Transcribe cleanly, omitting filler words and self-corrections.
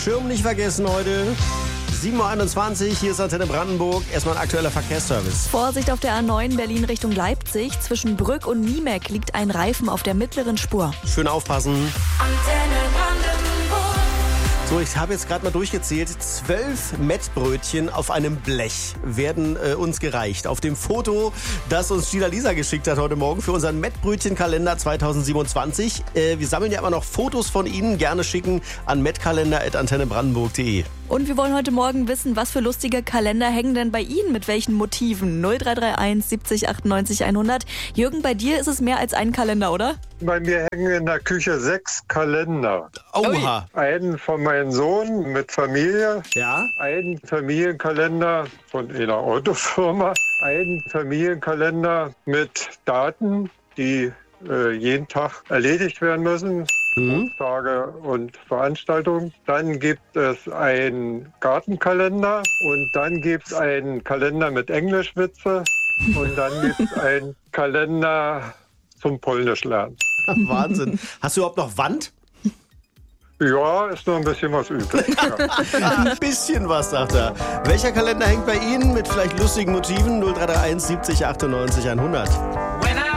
Schirm nicht vergessen heute. 7.21 Uhr, hier ist Antenne Brandenburg. Erstmal ein aktueller Verkehrsservice. Vorsicht auf der A9 Berlin Richtung Leipzig. Zwischen Brück und Niemek liegt ein Reifen auf der mittleren Spur. Schön aufpassen. Antenne Brandenburg. So, ich habe jetzt gerade mal durchgezählt. 12 Mettbrötchen auf einem Blech werden uns gereicht. Auf dem Foto, das uns Gina Lisa geschickt hat heute Morgen für unseren Mettbrötchenkalender 2027. Wir sammeln ja immer noch Fotos von Ihnen. Gerne schicken an mettkalender@antennebrandenburg.de. Und wir wollen heute Morgen wissen, was für lustige Kalender hängen denn bei Ihnen? Mit welchen Motiven? 0331 70 98 100. Jürgen, bei dir ist es mehr als ein Kalender, oder? Bei mir hängen in der Küche 6 Kalender. Oha. Einen von meinem Sohn mit Familie, Ja? einen Familienkalender von einer Autofirma, einen Familienkalender mit Daten, die jeden Tag erledigt werden müssen. Tage und Veranstaltungen. Dann gibt es einen Gartenkalender und dann gibt es einen Kalender mit Englischwitze und dann gibt es einen Kalender zum Polnischlernen. Wahnsinn. Hast du überhaupt noch Wand? Ja, ist noch ein bisschen was übrig. Ja. Ein bisschen was, sagt er. Welcher Kalender hängt bei Ihnen mit vielleicht lustigen Motiven? 0331 70 98 100.